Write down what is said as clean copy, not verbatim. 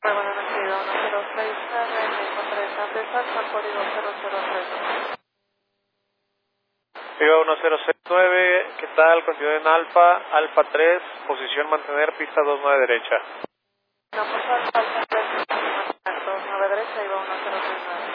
Prueba de vencida 1069, mismo 30 de Salsa, código 0032. Viva 1069, ¿qué tal? Continuidad en Alfa, Alfa 3, posición mantener, pista 29 derecha. Campos Alfa 3, 29 derecha, iba 1069.